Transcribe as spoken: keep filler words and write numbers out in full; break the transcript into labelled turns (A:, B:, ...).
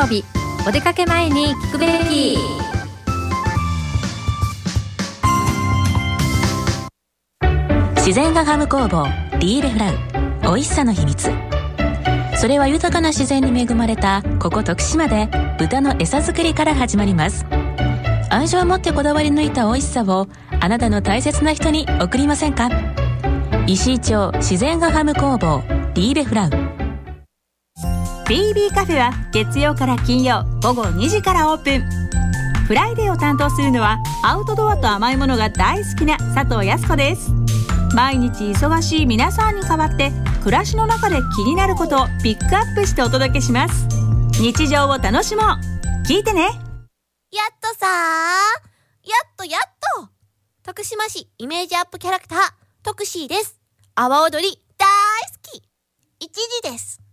A: 曜日、お出かけ前に聞くべき。
B: 自然がハム工房リーベフラウ、美味しさの秘密。それは豊かな自然に恵まれたここ徳島で豚の餌作りから始まります。愛情を持ってこだわり抜いた美味しさをあなたの大切な人に贈りませんか。石井町自然がハム工房リーベフラウ。
C: ビービー カフェは月曜から金曜午後にじからオープン。フライデーを担当するのはアウトドアと甘いものが大好きな佐藤康子です。毎日忙しい皆さんに代わって暮らしの中で気になることをピックアップしてお届けします。日常を楽しもう。聞いてね。
D: やっとさーやっとやっと徳島市イメージアップキャラクタートクシーです。阿波踊り大好き。一時です。